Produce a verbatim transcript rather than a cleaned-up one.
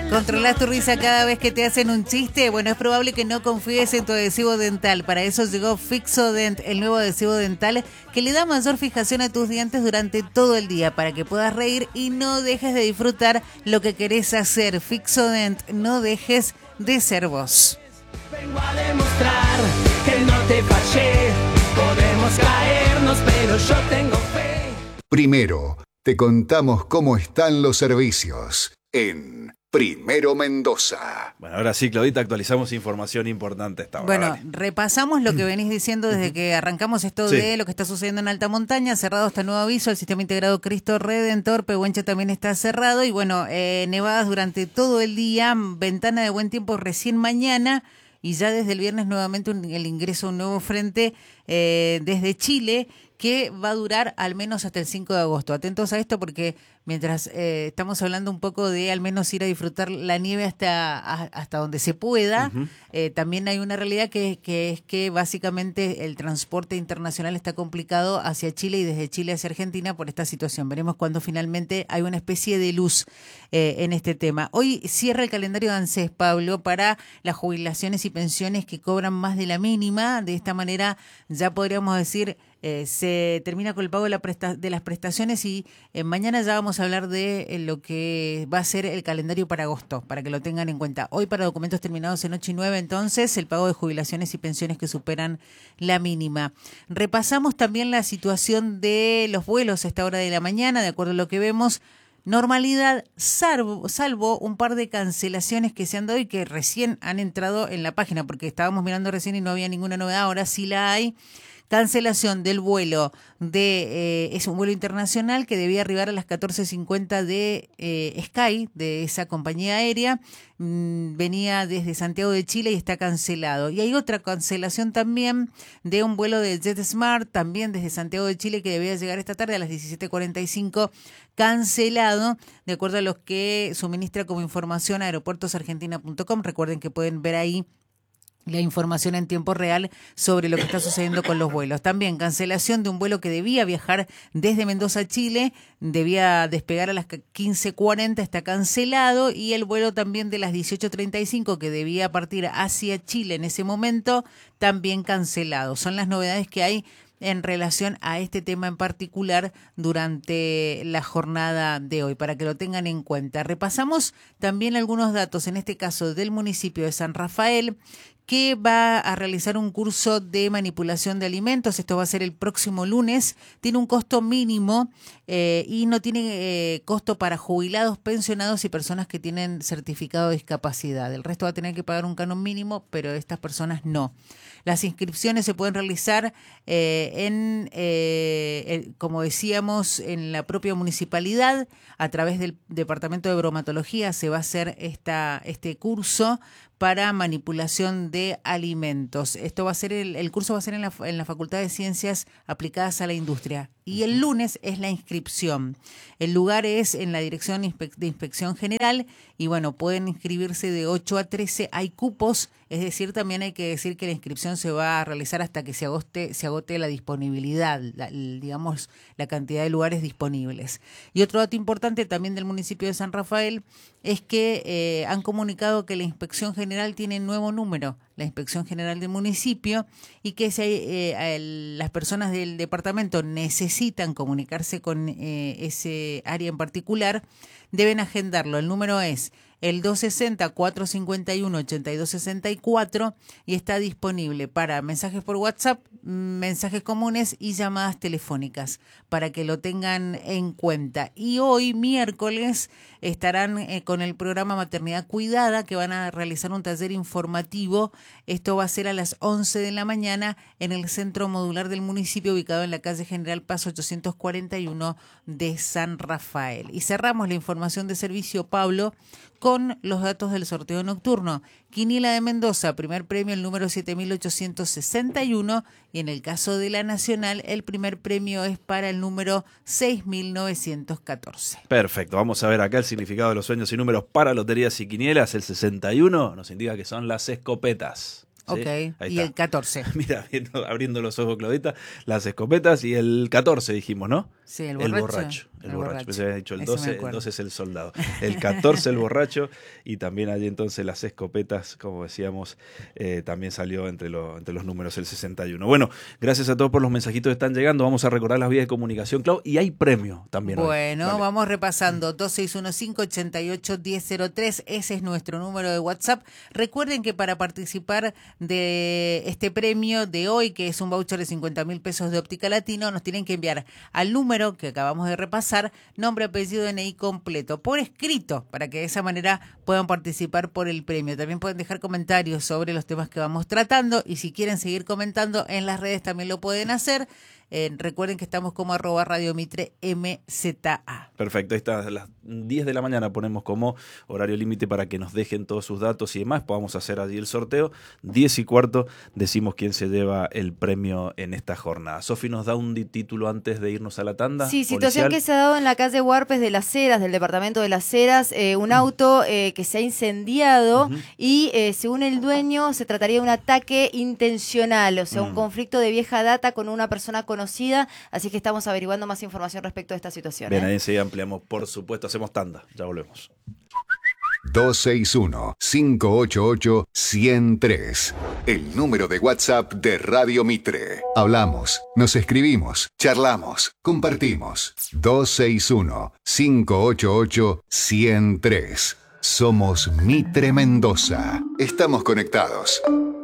¿Controlas tu risa cada vez que te hacen un chiste? Bueno, es probable que no confíes en tu adhesivo dental. Para eso llegó Fixodent, el nuevo adhesivo dental que le da mayor fijación a tus dientes durante todo el día para que puedas reír y no dejes de disfrutar lo que querés hacer. Fixodent, no dejes de ser vos. Vengo a demostrar que no te fallé. Podemos caernos, pero yo tengo fe. Primero, te contamos cómo están los servicios en Primero Mendoza. Bueno, ahora sí, Claudita, actualizamos información importante esta hora. Bueno, vale. repasamos lo que venís diciendo desde que arrancamos esto Sí. de lo que está sucediendo en alta montaña. Cerrado hasta nuevo aviso, el sistema integrado Cristo Redentor, Pehuenche también está cerrado. Y bueno, eh, nevadas durante todo el día, ventana de buen tiempo recién mañana. Y ya desde el viernes nuevamente un, el ingreso a un nuevo frente eh, desde Chile, que va a durar al menos hasta el cinco de agosto. Atentos a esto porque mientras eh, estamos hablando un poco de al menos ir a disfrutar la nieve hasta, a, hasta donde se pueda, uh-huh. eh, también hay una realidad que, que es que básicamente el transporte internacional está complicado hacia Chile y desde Chile hacia Argentina por esta situación. Veremos cuando finalmente hay una especie de luz eh, en este tema. Hoy cierra el calendario de ANSES, Pablo, para las jubilaciones y pensiones que cobran más de la mínima. De esta manera ya podríamos decir... Eh, se termina con el pago de, la presta- de las prestaciones y eh, mañana ya vamos a hablar de eh, lo que va a ser el calendario para agosto, para que lo tengan en cuenta. Hoy para documentos terminados en ocho y nueve, entonces, el pago de jubilaciones y pensiones que superan la mínima. Repasamos también la situación de los vuelos a esta hora de la mañana, de acuerdo a lo que vemos. Normalidad, salvo, salvo un par de cancelaciones que se han dado y que recién han entrado en la página, porque estábamos mirando recién y no había ninguna novedad, ahora sí la hay. Cancelación del vuelo de eh, es un vuelo internacional que debía arribar a las catorce cincuenta de eh, Sky, de esa compañía aérea. Mm, venía desde Santiago de Chile y está cancelado. Y hay otra cancelación también de un vuelo de JetSmart, también desde Santiago de Chile, que debía llegar esta tarde a las diecisiete cuarenta y cinco, cancelado, de acuerdo a los que suministra como información aeropuertos argentina punto com. Recuerden que pueden ver ahí la información en tiempo real sobre lo que está sucediendo con los vuelos. También cancelación de un vuelo que debía viajar desde Mendoza a Chile, debía despegar a las quince cuarenta, está cancelado, y el vuelo también de las dieciocho treinta y cinco que debía partir hacia Chile en ese momento, también cancelado. Son las novedades que hay en relación a este tema en particular durante la jornada de hoy, para que lo tengan en cuenta. Repasamos también algunos datos, en este caso del municipio de San Rafael, que va a realizar un curso de manipulación de alimentos. Esto va a ser el próximo lunes. Tiene un costo mínimo eh, y no tiene eh, costo para jubilados, pensionados y personas que tienen certificado de discapacidad. El resto va a tener que pagar un canon mínimo, pero estas personas no. Las inscripciones se pueden realizar eh, en, eh, el, como decíamos, en la propia municipalidad. A través del Departamento de Bromatología se va a hacer esta, este curso para manipulación de alimentos. Esto va a ser el, el curso va a ser en la, en la Facultad de Ciencias Aplicadas a la Industria. Y el lunes es la inscripción. El lugar es en la Dirección de Inspección General y bueno, pueden inscribirse de ocho a trece. Hay cupos, es decir, también hay que decir que la inscripción se va a realizar hasta que se agote, se agote la disponibilidad, la, digamos, la cantidad de lugares disponibles. Y otro dato importante también del municipio de San Rafael es que eh, han comunicado que la Inspección General tiene nuevo número, la Inspección General del municipio, y que si eh, el, las personas del departamento necesitan comunicarse con eh, ese área en particular, deben agendarlo. El número es el dos sesenta, cuatrocientos cincuenta y uno, ochenta y dos sesenta y cuatro y está disponible para mensajes por WhatsApp, mensajes comunes y llamadas telefónicas, para que lo tengan en cuenta. Y hoy, miércoles, estarán eh, con el programa Maternidad Cuidada, que van a realizar un taller informativo. Esto va a ser a las once de la mañana en el Centro Modular del municipio, ubicado en la calle General Paz ochocientos cuarenta y uno de San Rafael. Y cerramos la información de servicio, Pablo, con los datos del sorteo nocturno. Quiniela de Mendoza, primer premio el número siete mil ochocientos sesenta y uno, y en el caso de la Nacional el primer premio es para el número seis mil novecientos catorce. Perfecto, vamos a ver acá el significado de los sueños y números para loterías y quinielas. El sesenta y uno nos indica que son las escopetas. ¿Sí? Ok, Ahí y está. el catorce. Mira, viendo, abriendo los ojos, Claudita, las escopetas, y el catorce dijimos, ¿no? Sí, el El borracho. borracho. el, El borracho. borracho. Pensé que había dicho el Ese me doce, el acuerdo. doce es el soldado. El catorce el borracho y también allí entonces las escopetas, como decíamos, eh, también salió entre, lo, entre los números el sesenta y uno. Bueno, gracias a todos por los mensajitos que están llegando. Vamos a recordar las vías de comunicación, Clau, y hay premio también. Bueno, hoy. Dale. vamos repasando. dos seis uno cinco, ocho ocho, uno cero cero tres, ese es nuestro número de WhatsApp. Recuerden que para participar de este premio de hoy, que es un voucher de cincuenta mil pesos de Óptica Latino, nos tienen que enviar al número que acabamos de repasar, nombre, apellido, D N I completo, por escrito, para que de esa manera puedan participar por el premio. También pueden dejar comentarios sobre los temas que vamos tratando y si quieren seguir comentando en las redes también lo pueden hacer. Eh, recuerden que estamos como arroba Radio Mitre M Z A. Perfecto, ahí está, a las diez de la mañana ponemos como horario límite para que nos dejen todos sus datos y demás, podamos hacer allí el sorteo. diez y cuarto decimos quién se lleva el premio en esta jornada. Sofi nos da un di- título antes de irnos a la tanda. Sí, situación policial. que se ha dado en la calle Huarpes de Las Heras, del departamento de Las Heras, eh, un auto eh, que se ha incendiado Ujú. y eh, según el dueño se trataría de un ataque intencional, o sea, un Mm. conflicto de vieja data con una persona conocida, así que estamos averiguando más información respecto a esta situación. Bien, ¿eh? ahí enseguida ampliamos, por supuesto, hacemos tanda, ya volvemos. dos seis uno, cinco ocho ocho, uno cero tres. El número de WhatsApp de Radio Mitre. Hablamos, nos escribimos, charlamos, compartimos. dos seis uno, cinco ocho ocho, uno cero tres. Somos Mitre Mendoza. Estamos conectados.